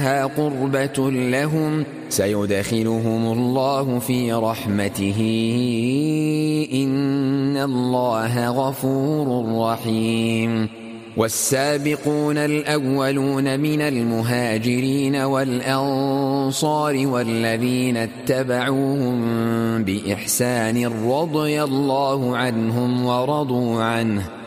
قربة لهم سيدخلهم الله في رحمته إن الله غفور رحيم. والسابقون الأولون من المهاجرين والأنصار والذين اتبعوهم بإحسان رضي الله عنهم ورضوا عنه